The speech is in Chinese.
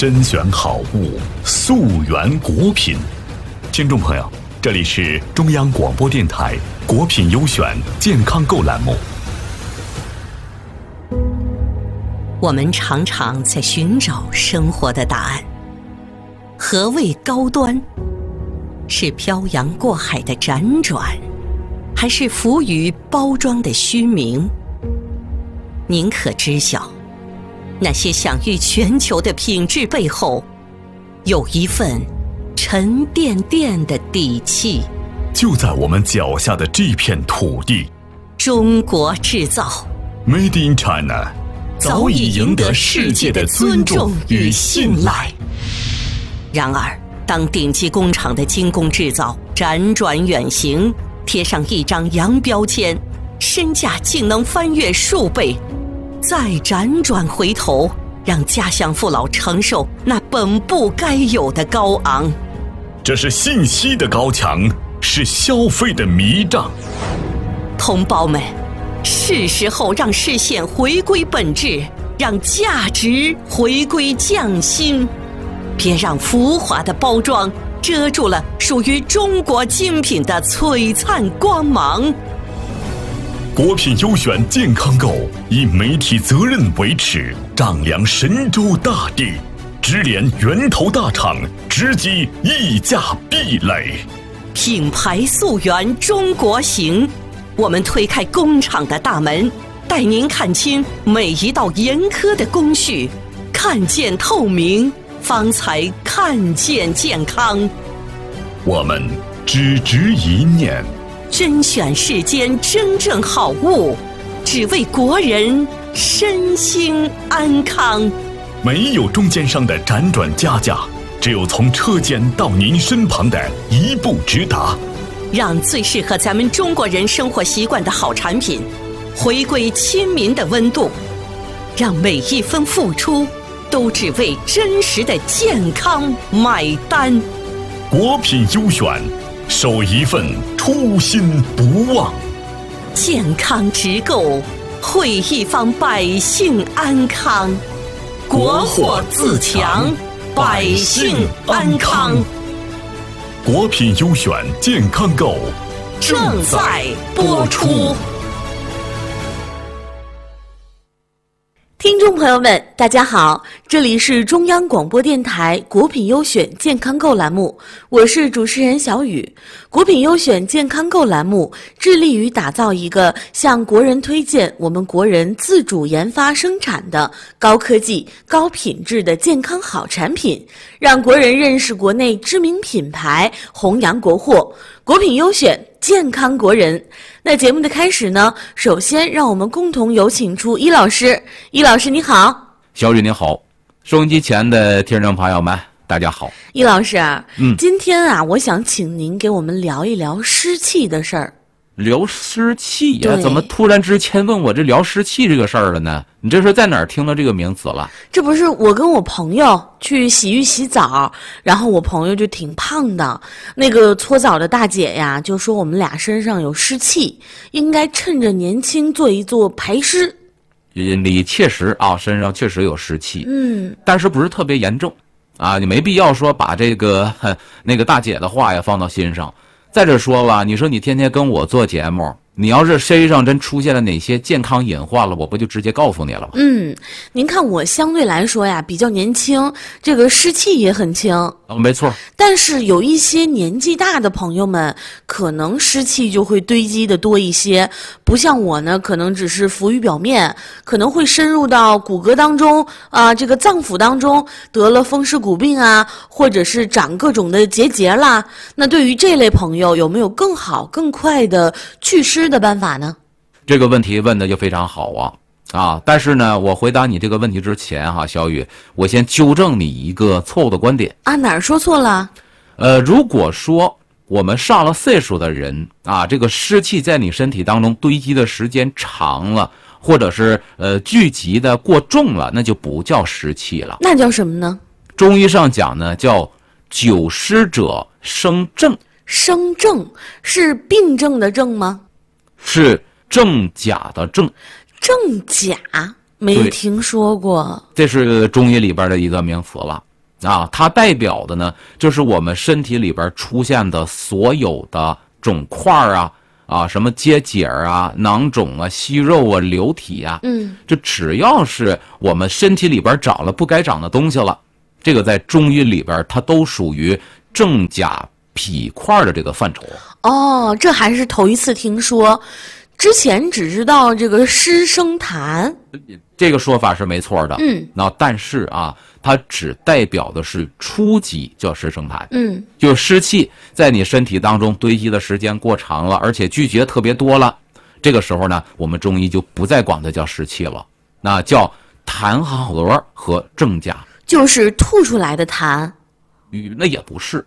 甄选好物，溯源国品。听众朋友，这里是中央广播电台国品优选健康购栏目。 我们常常在寻找生活的答案。何谓高端？是漂洋过海的辗转，还是浮于包装的虚名？您可知晓，那些享誉全球的品质背后，有一份沉甸甸的底气。 就在我们脚下的这片土地， 中国制造 Made in China 早已赢得世界的尊重与信赖。 然而，当顶级工厂的精工制造辗转远行，贴上一张洋标签，身价竟能翻越数倍，再辗转回头，让家乡父老承受那本不该有的高昂。 这是信息的高墙，是消费的迷障。 同胞们，是时候让视线回归本质，让价值回归匠心。别让浮华的包装遮住了属于中国精品的璀璨光芒。 国品优选健康购以媒体责任为尺，丈量神州大地，直连源头大厂，直击溢价壁垒。 品牌溯源中国行，我们推开工厂的大门，带您看清每一道严苛的工序，看见透明，方才看见健康。 我们只执一念， 甄选世间真正好物，只为国人身心安康。 没有中间商的辗转加价，只有从车间到您身旁的一步直达。 让最适合咱们中国人生活习惯的好产品回归亲民的温度，让每一分付出都只为真实的健康买单。 国品优选，守一份初心不忘。 健康直购，惠一方百姓安康。国货自强，百姓安康。 国品优选健康购正在播出。 听众朋友们，大家好，这里是中央广播电台国品优选健康购栏目，我是主持人小雨。国品优选健康购栏目致力于打造一个向国人推荐我们国人自主研发生产的高科技、高品质的健康好产品，让国人认识国内知名品牌，弘扬国货。国品优选健康国人。那节目的开始呢，首先让我们共同有请出伊老师。伊老师你好。 小雨你好，收音机前的听众朋友们大家好。 伊老师啊，今天啊，我想请您给我们聊一聊湿气的事儿。 聊湿气呀？怎么突然之间问我这聊湿气这个事儿了呢？你这是在哪儿听到这个名词了？ 这不是我跟我朋友去洗浴洗澡，然后我朋友就挺胖的，那个搓澡的大姐呀就说我们俩身上有湿气，应该趁着年轻做一做排湿。 你确实啊，身上确实有湿气，但是不是特别严重啊，你没必要说把这个那个大姐的话呀放到心上。再者说吧，你说你天天跟我做节目，你要是身上真出现了哪些健康隐患了，我不就直接告诉你了吗？ 您看我相对来说呀比较年轻，这个湿气也很轻。 没错。 但是有一些年纪大的朋友们，可能湿气就会堆积的多一些，不像我呢，可能只是浮于表面，可能会深入到骨骼当中这个脏腑当中，得了风湿骨病啊，或者是长各种的结节啦。那对于这类朋友，有没有更好更快的祛湿的办法呢？ 这个问题问的就非常好但是呢，我回答你这个问题之前小雨，我先纠正你一个错误的观点哪儿说错了？ 如果说我们上了岁数的人这个湿气在你身体当中堆积的时间长了，或者是聚集的过重了，那就不叫湿气了。 那叫什么呢？ 中医上讲呢，叫久湿者生症。 生症是病症的症吗？ 是正假的正。正假没听说过。 这是中医里边的一个名词了啊，它代表的呢，就是我们身体里边出现的所有的肿块啊，什么结节啊、囊肿啊、息肉啊、瘤体啊，这只要是我们身体里边长了不该长的东西了，这个在中医里边它都属于正甲痞块的这个范畴。 哦，这还是头一次听说，之前只知道这个湿生痰。 这个说法是没错的，但是啊，它只代表的是初级叫湿生痰，就湿气在你身体当中堆积的时间过长了，而且聚集特别多了，这个时候呢，我们中医就不再管它叫湿气了，那叫痰核和正甲， 就是吐出来的痰。 那也不是